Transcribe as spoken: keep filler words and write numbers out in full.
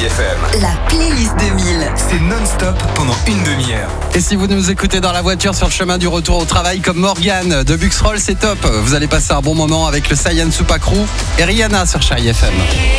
F M. La playlist deux mille. C'est non-stop pendant une demi-heure. Et si vous nous écoutez dans la voiture sur le chemin du retour au travail comme Morgane de Buxroll, c'est top. Vous allez passer un bon moment avec le Saiyan Supa Crew et Rihanna sur Chérie F M.